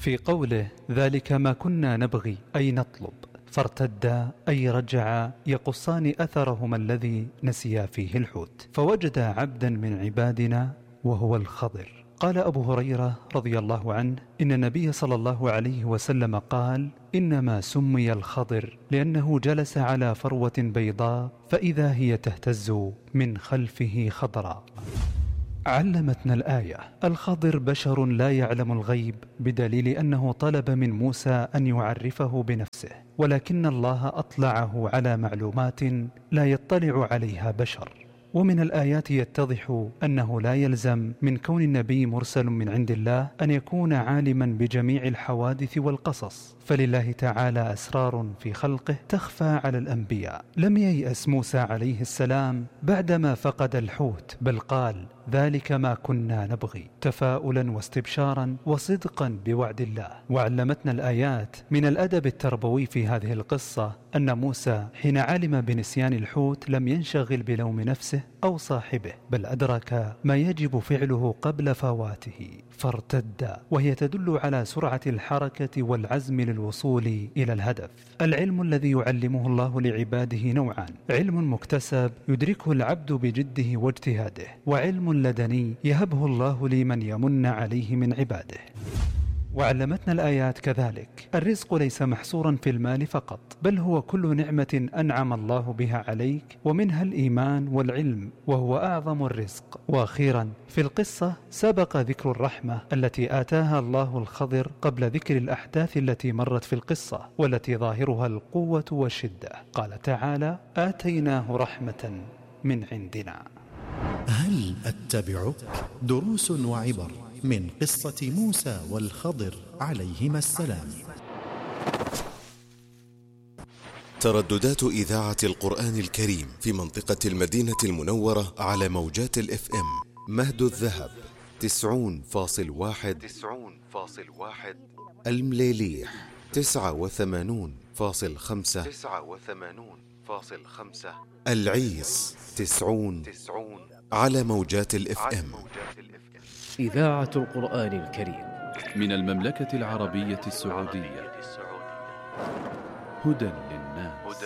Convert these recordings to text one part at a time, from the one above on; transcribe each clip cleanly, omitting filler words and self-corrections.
في قوله ذلك ما كنا نبغي أي نطلب، فارتدا أي رجعا يقصان أثرهما الذي نسيا فيه الحوت، فوجدا عبدا من عبادنا وهو الخضر. قال أبو هريرة رضي الله عنه إن النبي صلى الله عليه وسلم قال إنما سمي الخضر لأنه جلس على فروة بيضاء فإذا هي تهتز من خلفه خضراء. علمتنا الآية الخضر بشر لا يعلم الغيب، بدليل أنه طلب من موسى أن يعرفه بنفسه، ولكن الله أطلعه على معلومات لا يطلع عليها بشر. ومن الآيات يتضح أنه لا يلزم من كون النبي مرسل من عند الله أن يكون عالما بجميع الحوادث والقصص، فلله تعالى أسرار في خلقه تخفى على الأنبياء. لم ييأس موسى عليه السلام بعدما فقد الحوت، بل قال ذلك ما كنا نبغي، تفاؤلا واستبشارا وصدقا بوعد الله. وعلمتنا الآيات من الأدب التربوي في هذه القصة أن موسى حين علم بنسيان الحوت لم ينشغل بلوم نفسه أو صاحبه، بل أدرك ما يجب فعله قبل فواته فارتد، وهي تدل على سرعة الحركة والعزم للوصول إلى الهدف. العلم الذي يعلمه الله لعباده نوعان: علم مكتسب يدركه العبد بجده واجتهاده، وعلم لدني يهبه الله لمن يمن عليه من عباده. وعلمتنا الآيات كذلك الرزق ليس محصورا في المال فقط، بل هو كل نعمة أنعم الله بها عليك، ومنها الإيمان والعلم وهو أعظم الرزق. وأخيرا في القصة سبق ذكر الرحمة التي آتاها الله الخضر قبل ذكر الأحداث التي مرت في القصة، والتي ظاهرها القوة والشدة. قال تعالى آتيناه رحمة من عندنا. هل أتبعك؟ دروس وعبر من قصة موسى والخضر عليهما السلام. ترددات إذاعة القرآن الكريم في منطقة المدينة المنورة على موجات الFM مهد الذهب 90.1 المليليح 89.5 العيس 90 على موجات الFM. إذاعة القرآن الكريم من المملكة العربية السعودية. هدى للناس.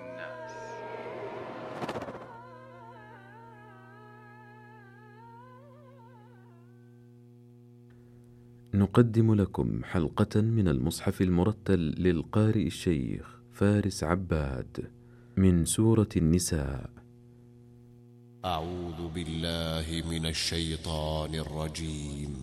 نقدم لكم حلقة من المصحف المرتل للقارئ الشيخ فارس عباد من سورة النساء. أعوذ بالله من الشيطان الرجيم.